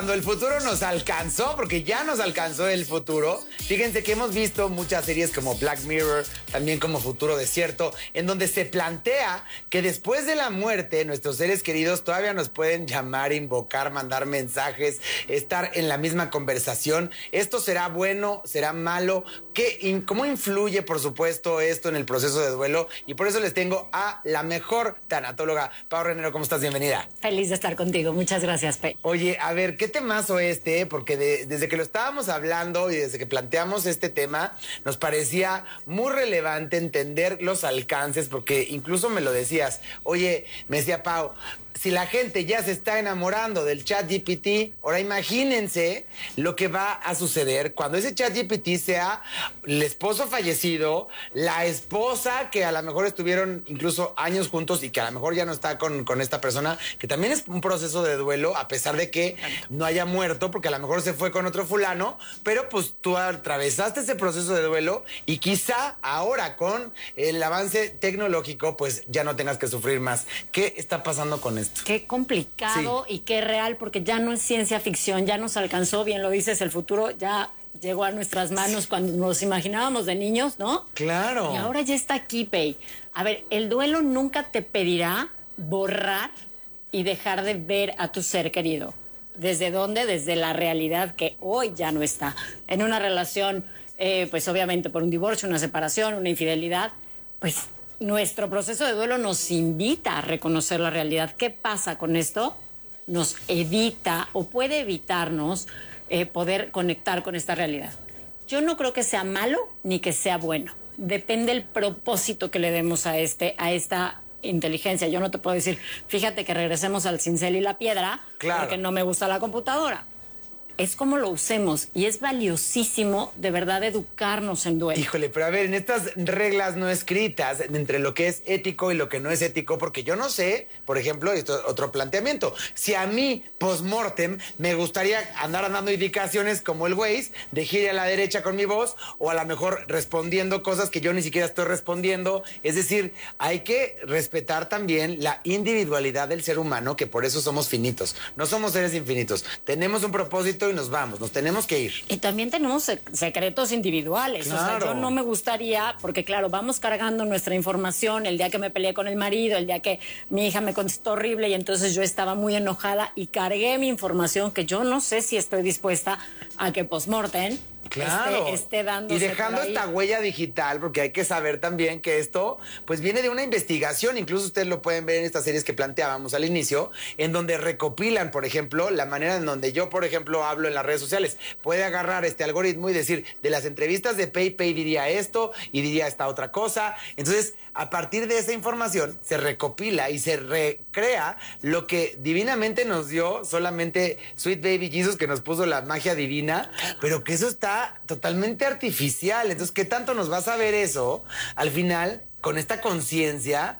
Cuando el futuro nos alcanzó, porque ya nos alcanzó el futuro, fíjense que hemos visto muchas series como Black Mirror, también como Futuro Desierto, en donde se plantea que después de la muerte nuestros seres queridos todavía nos pueden llamar, invocar, mandar mensajes, estar en la misma conversación. ¿Esto será bueno? ¿Será malo? ¿Cómo influye, por supuesto, esto en el proceso de duelo? Y por eso les tengo a la mejor tanatóloga. Pau Renero, ¿cómo estás? Bienvenida. Feliz de estar contigo. Muchas gracias, Pe. Oye, a ver, ¿qué temazo porque desde que lo estábamos hablando y desde que planteamos este tema, nos parecía muy relevante entender los alcances, porque incluso me lo decías. Oye, me decía Pau, si la gente ya se está enamorando del ChatGPT, ahora imagínense lo que va a suceder cuando ese ChatGPT sea el esposo fallecido, la esposa que a lo mejor estuvieron incluso años juntos y que a lo mejor ya no está con esta persona, que también es un proceso de duelo, a pesar de que no haya muerto, porque a lo mejor se fue con otro fulano, pero pues tú atravesaste ese proceso de duelo y quizá ahora con el avance tecnológico, pues ya no tengas que sufrir más. ¿Qué está pasando con esto? Qué complicado y qué real, porque ya no es ciencia ficción, ya nos alcanzó, bien lo dices, el futuro ya llegó a nuestras manos cuando nos imaginábamos de niños, ¿no? Claro. Y ahora ya está aquí, Pei. A ver, el duelo nunca te pedirá borrar y dejar de ver a tu ser querido. ¿Desde dónde? Desde la realidad que hoy ya no está. En una relación, pues obviamente por un divorcio, una separación, una infidelidad, pues nuestro proceso de duelo nos invita a reconocer la realidad. ¿Qué pasa con esto? Nos evita o puede evitarnos poder conectar con esta realidad. Yo no creo que sea malo ni que sea bueno. Depende del propósito que le demos a esta inteligencia. Yo no te puedo decir, fíjate que regresemos al cincel y la piedra, claro, porque no me gusta la computadora. Es como lo usemos y es valiosísimo de verdad educarnos en duelo. Híjole, pero a ver, en estas reglas no escritas entre lo que es ético y lo que no es ético, porque yo no sé, por ejemplo, esto es otro planteamiento, si a mí post-mortem me gustaría andar dando indicaciones como el Waze, de gire a la derecha con mi voz, o a lo mejor respondiendo cosas que yo ni siquiera estoy respondiendo. Es decir, hay que respetar también la individualidad del ser humano, que por eso somos finitos, no somos seres infinitos, tenemos un propósito y nos vamos, nos tenemos que ir. Y también tenemos secretos individuales. Claro. O sea, yo no me gustaría, porque claro, vamos cargando nuestra información el día que me peleé con el marido, el día que mi hija me contestó horrible y entonces yo estaba muy enojada y cargué mi información que yo no sé si estoy dispuesta a que post-mortem claro, esté dándose y dejando esta huella digital, porque hay que saber también que esto pues viene de una investigación. Incluso ustedes lo pueden ver en estas series que planteábamos al inicio, en donde recopilan, por ejemplo, la manera en donde yo, por ejemplo, hablo en las redes sociales. Puede agarrar este algoritmo y decir, de las entrevistas de Pei diría esto y diría esta otra cosa. Entonces, a partir de esa información se recopila y se recrea lo que divinamente nos dio solamente Sweet Baby Jesus, que nos puso la magia divina, pero que eso está totalmente artificial. Entonces, ¿qué tanto nos va a saber eso al final con esta conciencia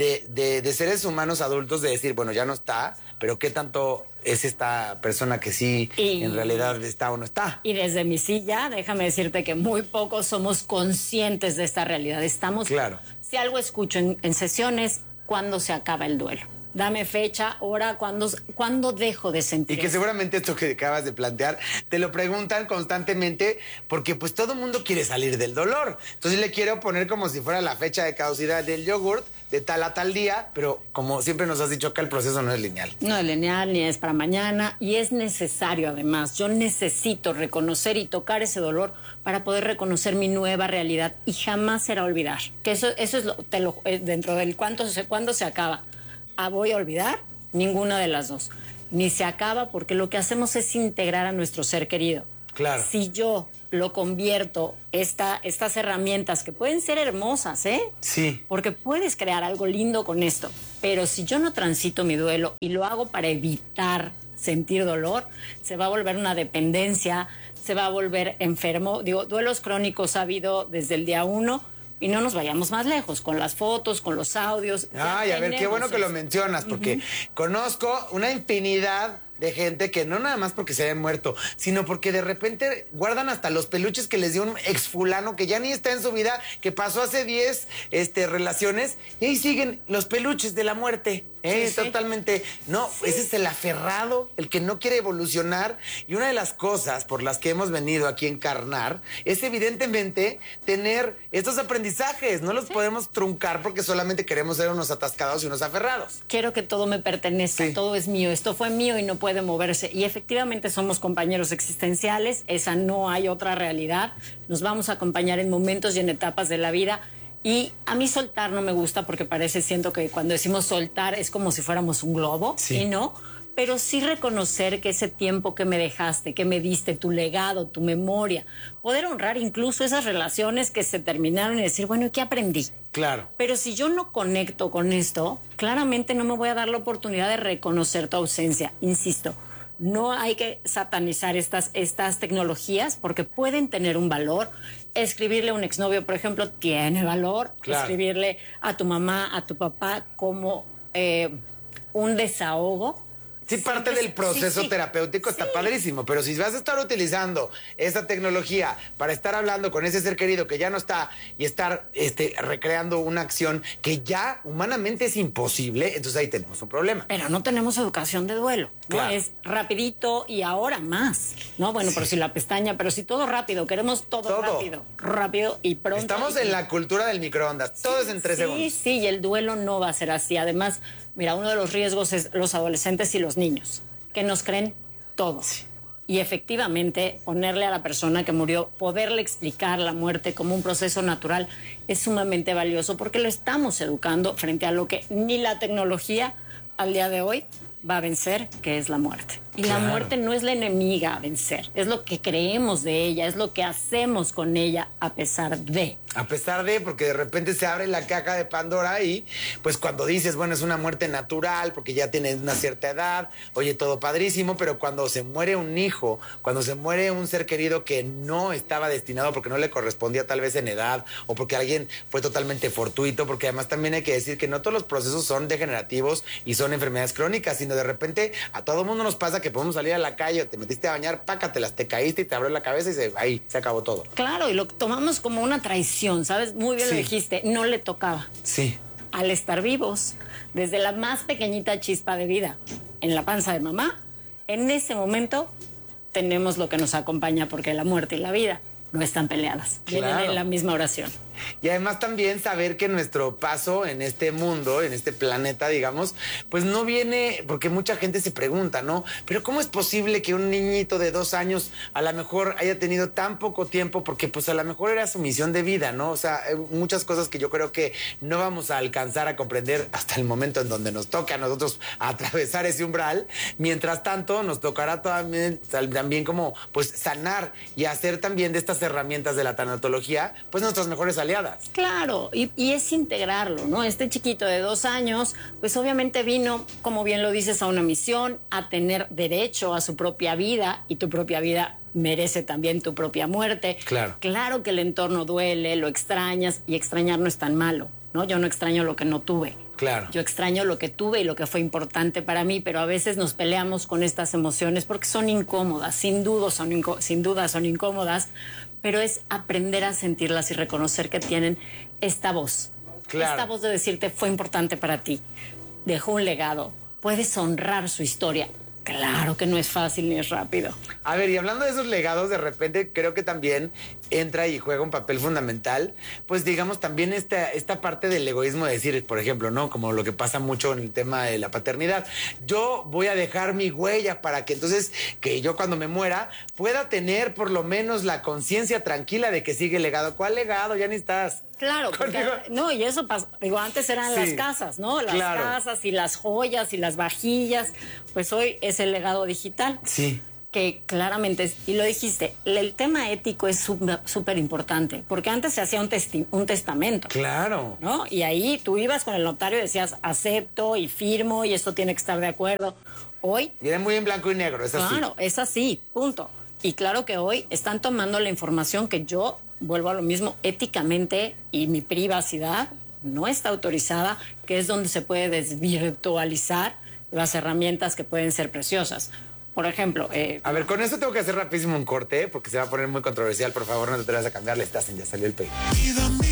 de seres humanos adultos, de decir, bueno, ya no está, pero qué tanto es esta persona que sí en realidad está o no está? Y desde mi silla, déjame decirte que muy pocos somos conscientes de esta realidad. Estamos, claro. Si algo escucho en sesiones, ¿cuándo se acaba el duelo? Dame fecha, hora, ¿cuándo dejo de sentir? Y que seguramente esto que acabas de plantear te lo preguntan constantemente, porque pues todo el mundo quiere salir del dolor. Entonces le quiero poner como si fuera la fecha de caducidad del yogurt, de tal a tal día, pero como siempre nos has dicho acá, el proceso no es lineal. No es lineal, ni es para mañana, y es necesario además. Yo necesito reconocer y tocar ese dolor para poder reconocer mi nueva realidad, y jamás será olvidar. Que eso es dentro del cuándo se acaba. ¿Voy a olvidar? Ninguna de las dos. Ni se acaba, porque lo que hacemos es integrar a nuestro ser querido. Claro. Si yo lo convierto, estas herramientas que pueden ser hermosas, Sí. porque puedes crear algo lindo con esto, pero si yo no transito mi duelo y lo hago para evitar sentir dolor, se va a volver una dependencia, se va a volver enfermo. Digo, duelos crónicos ha habido desde el día 1. Y no nos vayamos más lejos, con las fotos, con los audios. Ay, a ver, qué bueno que lo mencionas, porque conozco una infinidad de gente que no nada más porque se hayan muerto, sino porque de repente guardan hasta los peluches que les dio un ex fulano que ya ni está en su vida, que pasó hace 10 relaciones, y ahí siguen los peluches de la muerte. Sí. Totalmente. No, ese es el aferrado, el que no quiere evolucionar. Y una de las cosas por las que hemos venido aquí a encarnar es evidentemente tener estos aprendizajes. No los podemos truncar porque solamente queremos ser unos atascados y unos aferrados. Quiero que todo me pertenezca, todo es mío, esto fue mío y no puede moverse. Y efectivamente somos compañeros existenciales, esa no hay otra realidad. Nos vamos a acompañar en momentos y en etapas de la vida. Y a mí soltar no me gusta porque siento que cuando decimos soltar es como si fuéramos un globo, y no. Pero sí reconocer que ese tiempo que me dejaste, que me diste, tu legado, tu memoria, poder honrar incluso esas relaciones que se terminaron y decir, bueno, ¿y qué aprendí? Claro. Pero si yo no conecto con esto, claramente no me voy a dar la oportunidad de reconocer tu ausencia. Insisto, no hay que satanizar estas tecnologías porque pueden tener un valor. Escribirle a un exnovio, por ejemplo, tiene valor. Claro. Escribirle a tu mamá, a tu papá como un desahogo. Sí, parte del proceso terapéutico está padrísimo, pero si vas a estar utilizando esa tecnología para estar hablando con ese ser querido que ya no está y estar recreando una acción que ya humanamente es imposible, entonces ahí tenemos un problema. Pero no tenemos educación de duelo, ¿no? Claro. Es rapidito y ahora más, ¿no? Bueno, pero si la pestaña, pero si todo rápido, queremos todo rápido y pronto. Estamos en la cultura del microondas, todo es en 3 segundos. Sí, y el duelo no va a ser así. Además, mira, uno de los riesgos es los adolescentes y los niños, que nos creen todo. Sí. Y efectivamente, ponerle a la persona que murió, poderle explicar la muerte como un proceso natural es sumamente valioso porque lo estamos educando frente a lo que ni la tecnología al día de hoy va a vencer, que es la muerte. Y la muerte no es la enemiga a vencer, es lo que creemos de ella, es lo que hacemos con ella a pesar de. A pesar de, porque de repente se abre la caja de Pandora y pues cuando dices, bueno, es una muerte natural porque ya tienes una cierta edad, oye, todo padrísimo, pero cuando se muere un hijo, cuando se muere un ser querido que no estaba destinado porque no le correspondía tal vez en edad o porque alguien fue totalmente fortuito, porque además también hay que decir que no todos los procesos son degenerativos y son enfermedades crónicas, sino de repente a todo mundo nos pasa que podemos salir a la calle o te metiste a bañar, pácatelas, te caíste y te abrió la cabeza y ahí se acabó todo. Claro, y lo tomamos como una traición, ¿sabes? Muy bien lo dijiste, no le tocaba. Sí. Al estar vivos, desde la más pequeñita chispa de vida en la panza de mamá, en ese momento tenemos lo que nos acompaña porque la muerte y la vida no están peleadas, vienen en la misma oración. Y además también saber que nuestro paso en este mundo, en este planeta, digamos, pues no viene, porque mucha gente se pregunta, ¿no? Pero ¿cómo es posible que un niñito de 2 años a lo mejor haya tenido tan poco tiempo? Porque pues a lo mejor era su misión de vida, ¿no? O sea, hay muchas cosas que yo creo que no vamos a alcanzar a comprender hasta el momento en donde nos toque a nosotros atravesar ese umbral. Mientras tanto, nos tocará también como pues sanar y hacer también de estas herramientas de la tanatología, pues nuestras mejores aliadas. Claro, y es integrarlo, ¿no? Este chiquito de 2 años, pues obviamente vino, como bien lo dices, a una misión, a tener derecho a su propia vida, y tu propia vida merece también tu propia muerte. Claro. Claro que el entorno duele, lo extrañas, y extrañar no es tan malo, ¿no? Yo no extraño lo que no tuve. Claro. Yo extraño lo que tuve y lo que fue importante para mí, pero a veces nos peleamos con estas emociones porque son incómodas, sin duda son incómodas, pero es aprender a sentirlas y reconocer que tienen esta voz. Claro. Esta voz de decirte fue importante para ti, dejó un legado, puedes honrar su historia. Claro que no es fácil ni es rápido. A ver, y hablando de esos legados, de repente creo que también entra y juega un papel fundamental, pues digamos también esta parte del egoísmo de decir, por ejemplo, ¿no? Como lo que pasa mucho en el tema de la paternidad. Yo voy a dejar mi huella para que entonces, que yo cuando me muera, pueda tener por lo menos la conciencia tranquila de que sigue el legado. ¿Cuál legado? Ya ni estás. Claro, porque, no, y eso pasa, digo, antes eran las casas, ¿no? Las casas y las joyas y las vajillas, pues hoy es el legado digital. Sí. Que claramente es, y lo dijiste, el tema ético es súper importante, porque antes se hacía un testamento. Claro. ¿No? Y ahí tú ibas con el notario y decías, acepto y firmo y esto tiene que estar de acuerdo. Hoy... Viene muy en blanco y negro, es así. Claro, es así, punto. Y claro que hoy están tomando la información que yo, vuelvo a lo mismo, éticamente y mi privacidad no está autorizada, que es donde se puede desvirtualizar las herramientas que pueden ser preciosas. Por ejemplo... a ver, con esto tengo que hacer rapidísimo un corte, porque se va a poner muy controversial. Por favor, no te atrevas a cambiarle. Ya salió el pelo.